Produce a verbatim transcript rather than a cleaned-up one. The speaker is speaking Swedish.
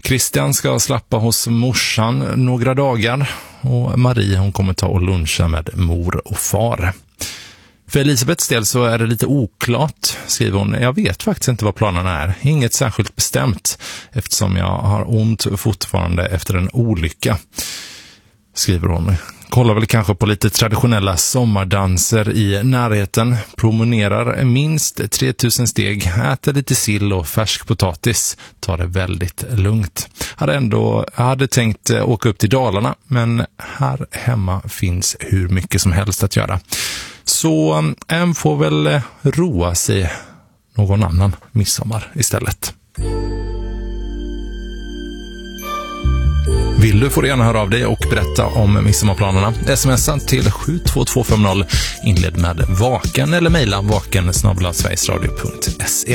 Christian ska slappa hos morsan några dagar och Marie hon kommer ta och luncha med mor och far. För Elisabeths del så är det lite oklart, skriver hon. Jag vet faktiskt inte vad planerna är. Inget särskilt bestämt eftersom jag har ont fortfarande efter en olycka, skriver hon. Kollar väl kanske på lite traditionella sommardanser i närheten, promenerar minst tre tusen steg, äter lite sill och färsk potatis, tar det väldigt lugnt. Hade ändå hade tänkt åka upp till Dalarna, men här hemma finns hur mycket som helst att göra. Så en får väl roa sig någon annan midsommar istället. Vill du får du gärna höra av dig och berätta om midsommarplanerna. Smsa till sju två två fem noll, inled med vaken eller mejla vaken snabel-a sverigesradio punkt se.